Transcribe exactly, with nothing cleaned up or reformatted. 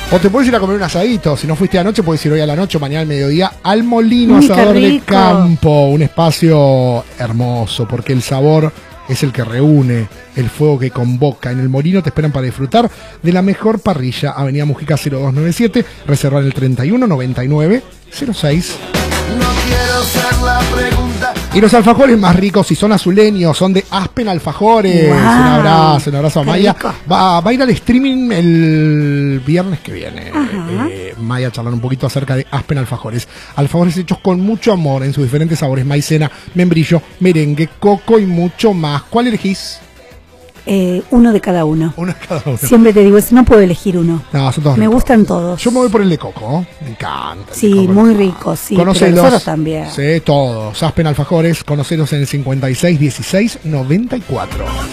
O te puedes ir a comer un asadito. Si no fuiste anoche, puedes ir hoy a la noche o mañana al mediodía al Molino Uy, Asador qué de rico. Campo. Un espacio hermoso porque el sabor es el que reúne, el fuego que convoca. En el Molino te esperan para disfrutar de la mejor parrilla. Avenida Mujica cero dos noventa y siete. Reservar el treinta y uno noventa y nueve cero seis. No quiero ser la pregunta. Y los alfajores más ricos, si son azuleños, son de Aspen Alfajores. Wow. Un abrazo, un abrazo a Qué Maya. rico. Va, va a ir al streaming el viernes que viene. Ajá. Eh, Maya a charlar un poquito acerca de Aspen Alfajores. Alfajores hechos con mucho amor en sus diferentes sabores: maicena, membrillo, merengue, coco y mucho más. ¿Cuál elegís? Eh, uno de cada uno. Uno de cada uno. Siempre te digo, no puedo elegir uno. No, son todos Me ricos. gustan todos. Yo me voy por el de coco. Me encanta. el Sí, de coco. muy rico, sí. Pero Conocelos. nosotros también. Sí, todos. Aspen Alfajores. Conocelos en el cincuenta y seis dieciséis noventa y cuatro.